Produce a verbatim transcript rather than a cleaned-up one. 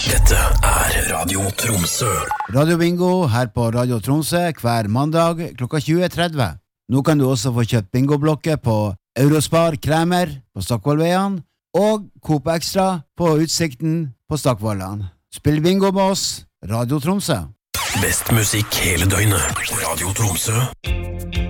Dette er Radio Tromsø. Radio Bingo her på Radio Tromsø hver mandag klokka tjue tretti. Nå kan du også få kjøpt bingoblokker på Eurospar Kremer på Stockvollveien og Coop Extra på Utsikten på Stockvollan. Spill bingo med oss, Radio Tromsø. Best musikk hele døgnet. Radio Tromsø.